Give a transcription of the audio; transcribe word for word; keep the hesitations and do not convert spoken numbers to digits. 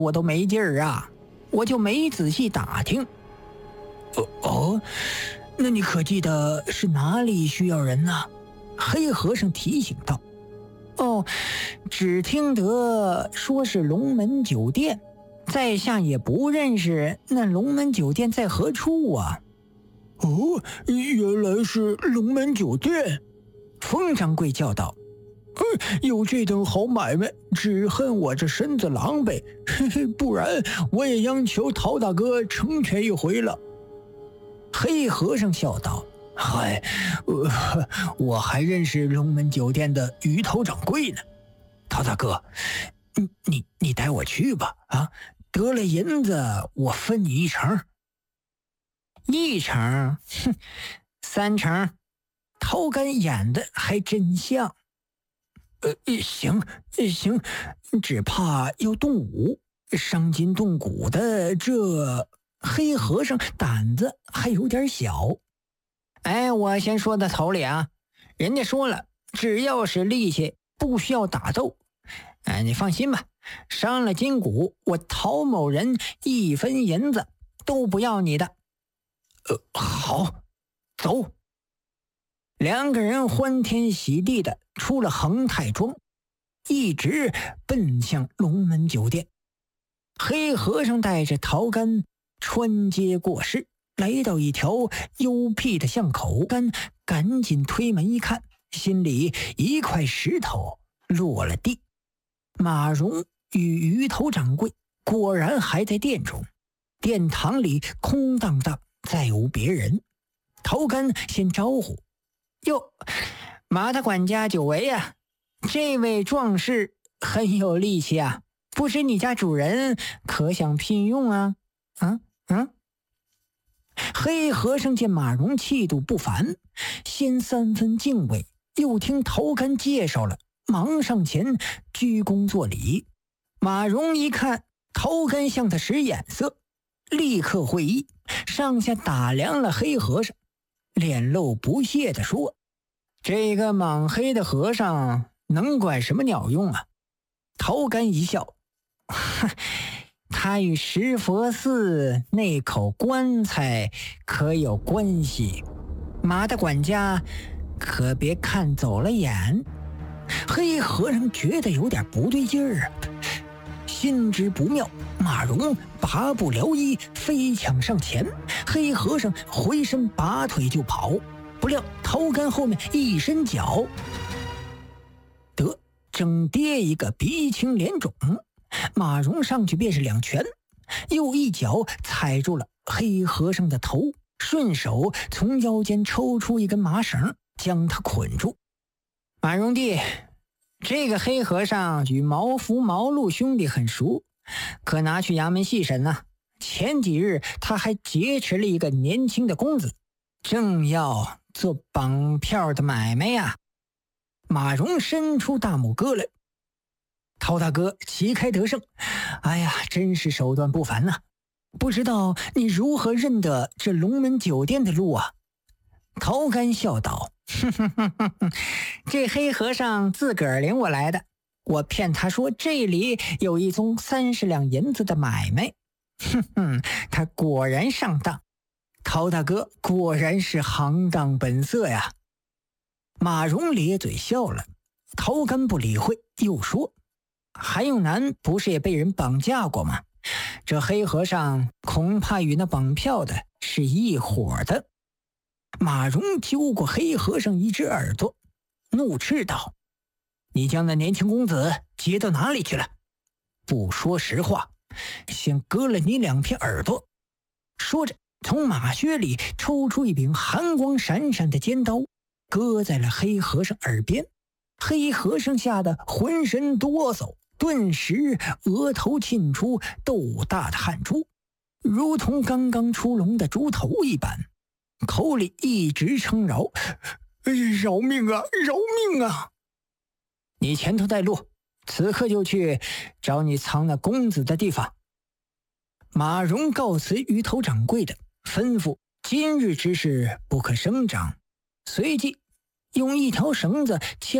我都没劲儿啊，我就没仔细打听。 哦哦，那你可记得是哪里需要人呢？黑和尚提醒道。 哦，只听得说是龙门酒店，在下也不认识那龙门酒店在何处啊。 哦，原来是龙门酒店。 封掌柜叫道。 有这等好买卖，只恨我这身子狼狈，嘿嘿，不然我也央求陶大哥成全一回了。 黑和尚笑道： 嗨，呃，我还认识龙门酒店的鱼头掌柜呢。陶大哥，你你你带我去吧，啊，得了银子我分你一成。 一成？哼，三成。 陶干演的还真像。呃，行行，只怕要动武，伤筋动骨的，这黑和尚胆子还有点小。 哎，我先说到头里啊，人家说了，只要是力气，不需要打斗。哎，你放心吧，伤了筋骨，我陶某人一分银子都不要你的。 呃，好，走。 两个人欢天喜地的出了恒泰庄，一直奔向龙门酒店。黑和尚带着陶干穿街过市，来到一条幽僻的巷口，干赶紧推门一看，心里一块石头落了地。马荣与鱼头掌柜果然还在店中，殿堂里空荡荡，再无别人。陶干先招呼：哟，马大管家久违啊，这位壮士很有力气啊，不知你家主人可想聘用啊？啊嗯。黑和尚见马荣气度不凡，先三分敬畏，又听陶干介绍了，忙上前鞠躬作礼。马荣一看陶干向他使眼色，立刻会意，上下打量了黑和尚，脸露不屑地说：这个莽黑的和尚能管什么鸟用啊？陶干一笑：他与石佛寺那口棺材可有关系？马大管家可别看走了眼。黑和尚觉得有点不对劲儿啊，心知不妙，马荣拔不了衣，飞抢上前，黑和尚回身拔腿就跑，不料陶干后面一伸脚，得整跌一个鼻青脸肿。马荣上去便是两拳，又一脚踩住了黑和尚的头，顺手从腰间抽出一根麻绳，将他捆住。马荣弟，这个黑和尚与毛福毛路兄弟很熟，可拿去衙门细审呢。前几日他还劫持了一个年轻的公子，正要做绑票的买卖呀。马荣伸出大拇哥来。陶大哥旗开得胜，哎呀，真是手段不凡呐、啊！不知道你如何认得这龙门酒店的路啊？陶干笑道：哼哼哼哼哼，这黑和尚自个儿领我来的，我骗他说这里有一宗三十两银子的买卖，哼哼，他果然上当。陶大哥果然是行当本色呀！马荣咧嘴笑了，陶干不理会，又说：韩永南不是也被人绑架过吗？这黑和尚恐怕与那绑票的是一伙的。马荣揪过黑和尚一只耳朵，怒斥道：你将那年轻公子接到哪里去了？不说实话，先割了你两片耳朵。说着从马靴里抽出一柄寒光闪闪的尖刀，割在了黑和尚耳边。黑和尚吓得浑身哆嗦，顿时额头沁出豆大的汗珠，如同刚刚出笼的猪头一般，口里一直称饶：饶命啊，饶命啊！你前头带路，此刻就去找你藏那公子的地方。马荣告辞鱼头掌柜的，吩咐今日之事不可声张，随即用一条绳子牵